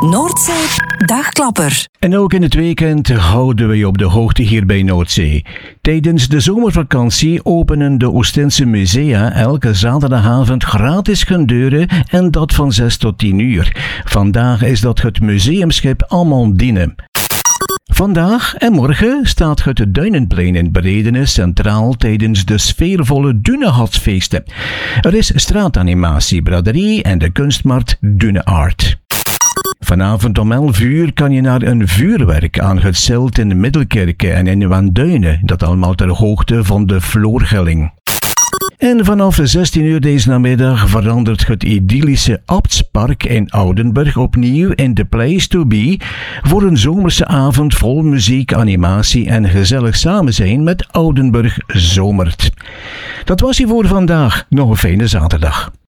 Noordzee Dagklapper. En ook in het weekend houden we je op de hoogte hier bij Noordzee. Tijdens de zomervakantie openen de Oostense musea elke zaterdagavond gratis hun deuren en dat van 6 tot 10 uur. Vandaag is dat het museumschip Amandine. Vandaag en morgen staat het Duinenplein in Bredene centraal tijdens de sfeervolle Dunehatsfeesten. Er is straatanimatie, braderie en de kunstmarkt Dune Art. Vanavond om 11 uur kan je naar een vuurwerk aan het Zilt in Middelkerke en in Wanduinen, dat allemaal ter hoogte van de Floorgelling. En vanaf 16 uur deze namiddag verandert het idyllische Abtspark in Oudenburg opnieuw in the place to be voor een zomerse avond vol muziek, animatie en gezellig samen zijn met Oudenburg Zomert. Dat was ie voor vandaag. Nog een fijne zaterdag.